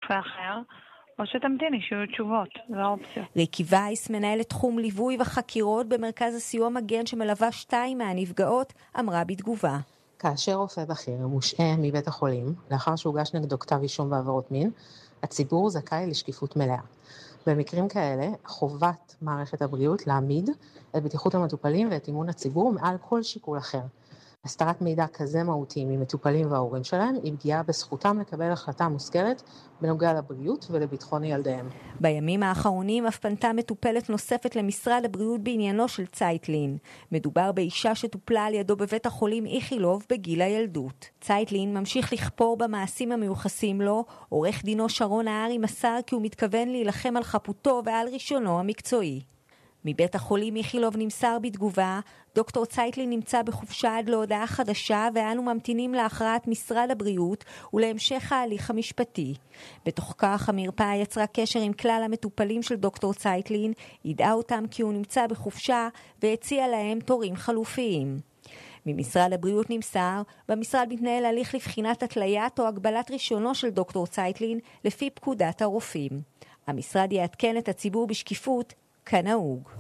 רופא אחר, או שתמתיני שיהיו תשובות, זו האופציה. ריקי וייס, מנהלת תחום ליווי וחקירות במרכז הסיוע מגן שמלווה 2 מהנפגעות, אמרה בתגובה. כאשר רופא בכיר מושעה מבית החולים, לאחר שהוגש נגדו כתב אישום בעבירות מין, הציבור זכאי לשקיפות מלאה. במקרים כאלה, חובת מערכת הבריאות להעמיד את בטיחות המטופלים ואת אמון הציבור מעל כל שיקול אחר. הסתרת מידע כזה מהותי ממטופלים וההורים שלהם היא פגיעה בזכותם לקבל החלטה מושכלת בנוגע לבריאות ולביטחון ילדיהם. בימים האחרונים אף פנתה מטופלת נוספת למשרד הבריאות בעניינו של צייטלין. מדובר באישה שטופלה על ידו בבית החולים איכילוב בגיל הילדות. צייטלין ממשיך לכפור במעשים המיוחסים לו. עורך דינו שרון הארי מסר כי הוא מתכוון להילחם על חפותו ועל רישיונו המקצועי. מבית החולים איכילוב נמסר בתגובה, דוקטור צייטלין נמצא בחופשה עד להודעה חדשה ואנו ממתינים להכרעת משרד הבריאות ולהמשך ההליך המשפטי. בתוך כך המרפאה יצרה קשר עם כלל המטופלים של דוקטור צייטלין, ידעה אותם כי הוא נמצא בחופשה והציע להם תורים חלופיים. ממשרד הבריאות נמסר, במשרד מתנהל הליך לבחינת התליית או הגבלת רישיונו של דוקטור צייטלין לפי פקודת הרופאים. המשרד יעדכן את הציבור בשקיפות כנהוג.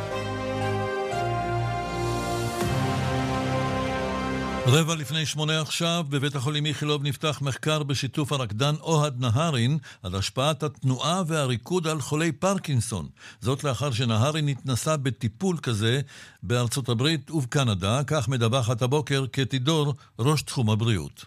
רבע לפני 8 עכשיו, בבית החולים איכילוב נפתח מחקר בשיתוף הרקדן אוהד נהרין על השפעת התנועה והריקוד על חולי פרקינסון. זאת לאחר שנהרין התנסה בטיפול כזה בארצות הברית ובקנדה, כך מדווחת הבוקר קטי דור, ראש תחום הבריאות.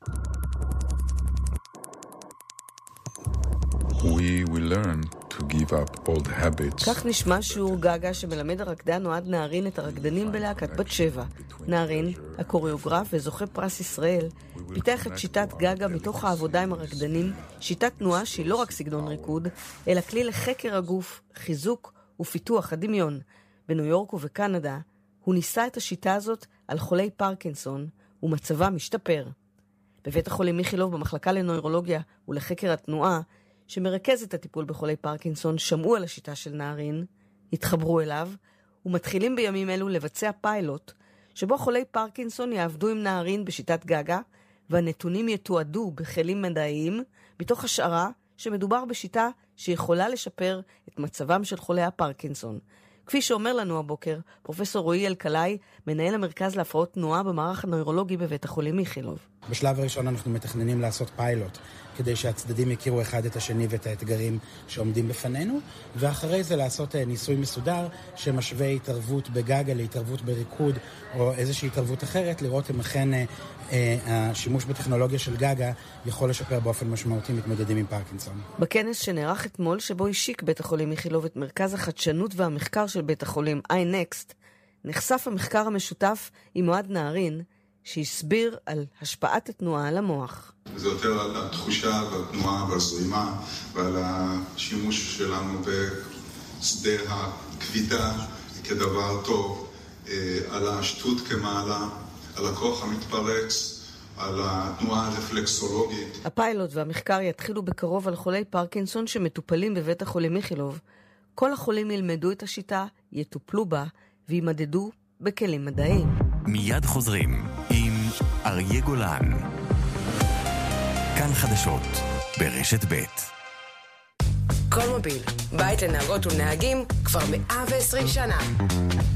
We will learn to give up old habits. כך נשמע שיעור גגה שמלמד הרקדן אוהד נהרין את הרקדנים בלהקת בת שבע. נהרין, הקוריאוגרף וזוכה פרס ישראל, פיתח את שיטת גגה מתוך העבודה עם הרקדנים, שיטת תנועה שהיא לא רק סגנון ריקוד, אלא כלי לחקר הגוף, חיזוק ופיתוח הדמיון. בניו יורק ובקנדה, הוא ניסה את השיטה הזאת על חולי פרקינסון, ומצבה משתפר. בבית החולים איכילוב במחלקה לנוירולוגיה ולחקר התנועה, שמרכז את הטיפול בחולי פרקינסון, שמעו על השיטה של נהרין, התחברו אליו, ומתחילים בימים אלו לבצע פיילוט, שבו חולי פרקינסון יעבדו עם נהרין בשיטת גגה, והנתונים יתועדו בכלים מדעיים, מתוך השערה שמדובר בשיטה שיכולה לשפר את מצבם של חולי הפרקינסון. כפי שאומר לנו הבוקר, פרופסור רועי אלקלעי, מנהל המרכז להפרעות תנועה במערך הנוירולוגי בבית החולים איכילוב. בשלב הראשון אנחנו מתכננים לעשות פיילוט, כדי שהצדדים יכירו אחד את השני ואת האתגרים שעומדים בפנינו, ואחרי זה לעשות ניסוי מסודר שמשווה התערבות בגגה להתערבות בריקוד או איזושהי התערבות אחרת, לראות אם אכן השימוש בטכנולוגיה של גגה יכול לשפר באופן משמעותי מתמודדים עם פרקינסון. בכנס שנערך אתמול, שבו השיק בית החולים איכילוב את מרכז החדשנות והמחקר של בית החולים iNext, נחשף המחקר המשותף עם אוהד נהרין, שהסביר על השפעת התנועה על המוח. זה יותר על התחושה והתנועה והזרימה ועל השימוש שלנו בשדה הכבידה כדבר טוב, על השטות כמעלה, על הכוח המתפרץ, על התנועה הרפלקסולוגית. הפיילוט והמחקר יתחילו בקרוב על חולי פרקינסון שמטופלים בבית החולים איכילוב. כל החולים ילמדו את השיטה, יטופלו בה וימדדו בכלים מדעיים. מיד חוזרים עם אריה גולן. כאן חדשות ברשת ב'. כל מוביל, בית לנהגות ולנהגים כבר 120 שנה.